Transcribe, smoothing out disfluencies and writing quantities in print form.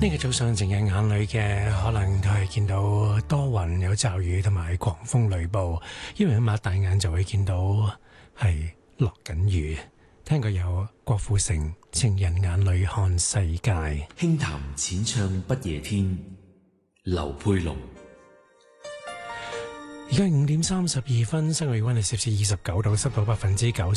呢個早上靜嘅眼裏嘅，可能都係見到多雲有驟雨同埋狂風雷暴，因為一擘大眼就會見到係落緊雨。聽過有郭富城《情人眼裏看世界》， 輕談淺唱不夜天，劉佩龍。 而家5點32分，室外氣溫係攝氏29度，濕度90%。